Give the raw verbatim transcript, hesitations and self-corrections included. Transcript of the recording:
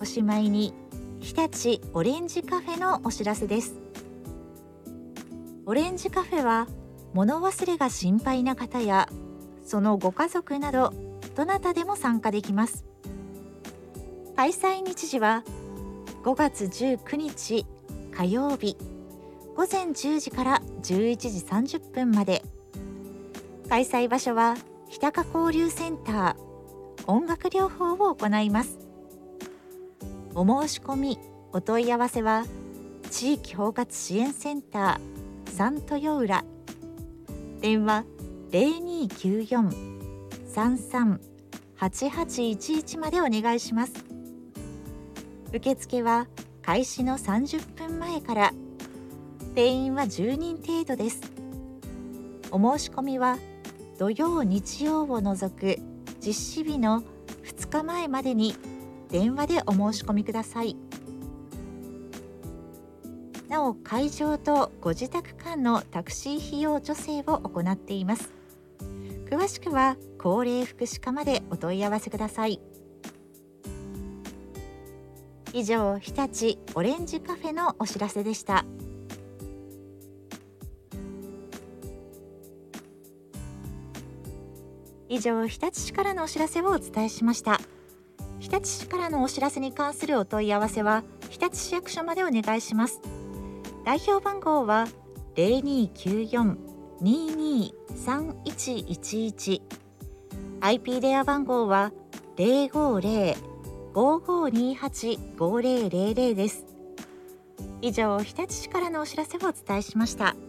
おしまいに日立オレンジカフェのお知らせです。オレンジカフェは物忘れが心配な方やそのご家族などどなたでも参加できます。開催日時はごがつじゅうくにち火曜日ごぜんじゅうじからじゅういちじさんじゅっぷんまで。開催場所は日高交流センター音楽療法を行います。お申し込みお問い合わせは地域包括支援センター三豊浦、電話 ゼロにーきゅうよん さんさん はちはちいちいち までお願いします。受付は開始のさんじゅっぷんまえから、定員はじゅうにん程度です。お申し込みは土曜日曜を除く実施日のふつかまえまでに電話でお申し込みください。なお、会場とご自宅間のタクシー費用助成を行っています。詳しくは高齢福祉課までお問い合わせください。以上、日立オレンジカフェのお知らせでした。以上、日立市からのお知らせをお伝えしました。日立市からのお知らせに関するお問い合わせは日立市役所までお願いします。代表番号は ゼロにーきゅうよん にーにー さんいちいちいち、 アイピー 電話番号は ゼロごゼロ ごごにはち ごゼロゼロゼロ です。以上、日立市からのお知らせをお伝えしました。